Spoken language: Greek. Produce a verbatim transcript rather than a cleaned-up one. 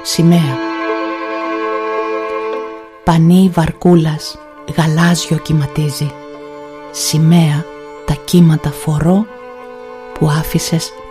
σημαία. Πανί βαρκούλας γαλάζιο κυματίζει, σημαία τα κύματα φορώ που άφησες